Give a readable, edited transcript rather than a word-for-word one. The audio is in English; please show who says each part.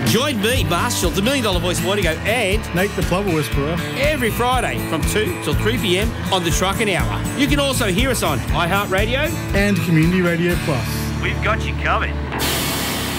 Speaker 1: Join me, Marshall, the $1 Million Voice Morning Show, and
Speaker 2: Nate the Plover Whisperer.
Speaker 1: every Friday from 2 till 3 p.m. on the Trucking Hour. You can also hear us on iHeartRadio
Speaker 2: and Community Radio Plus.
Speaker 1: We've got you covered.